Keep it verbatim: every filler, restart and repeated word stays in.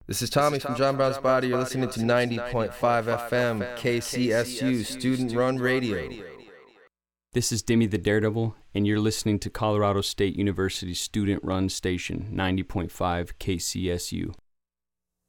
This is Tommy from John Brown's Body. You're listening to ninety point five F M, K C S U, Student Run Radio. This is Dimmy the Daredevil, and you're listening to Colorado State University's Student Run Station, ninety point five K C S U.